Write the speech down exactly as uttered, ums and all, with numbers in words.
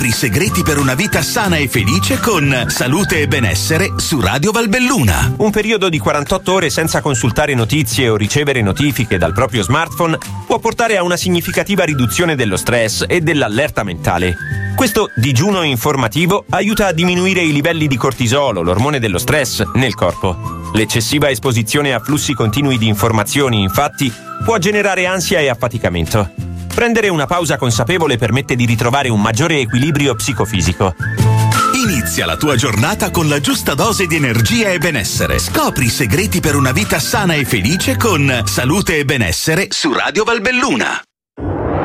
Scopri i segreti per una vita sana e felice con Salute e Benessere su Radio Valbelluna. Un periodo di quarantotto ore senza consultare notizie o ricevere notifiche dal proprio smartphone può portare a una significativa riduzione dello stress e dell'allerta mentale. Questo digiuno informativo aiuta a diminuire i livelli di cortisolo, l'ormone dello stress, nel corpo. L'eccessiva esposizione a flussi continui di informazioni, infatti, può generare ansia e affaticamento. Prendere una pausa consapevole permette di ritrovare un maggiore equilibrio psicofisico. Inizia la tua giornata con la giusta dose di energia e benessere. Scopri i segreti per una vita sana e felice con Salute e Benessere su Radio Valbelluna.